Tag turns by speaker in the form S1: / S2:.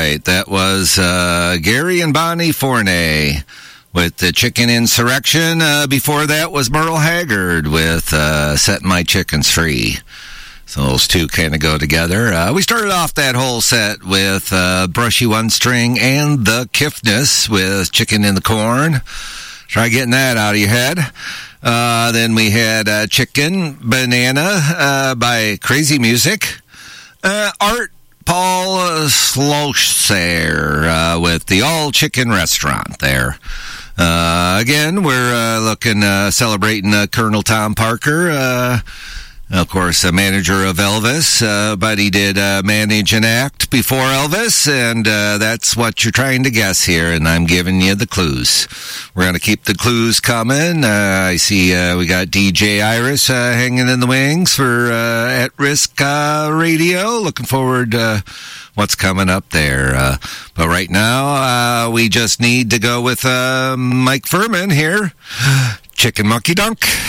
S1: right. That was Gary and Bonnie Forney with the Chicken Insurrection. Before that was Merle Haggard with Setting My Chickens Free. So those two kind of go together. We started off that whole set with Brushy One String and the Kiffness with Chicken in the Corn. Try getting that out of your head. Then we had Chicken Banana by Crazy Music. Art Paul Schlosser with the All Chicken Restaurant there. Again, we're looking, celebrating Colonel Tom Parker, of course, a manager of Elvis, but he did manage and act before Elvis, and that's what you're trying to guess here, and I'm giving you the clues. We're going to keep the clues coming. I see we got DJ Iris hanging in the wings for At Risk Radio. Looking forward to what's coming up there. But right now, we just need to go with Mike Furman here. Chicken Monkey Dunk.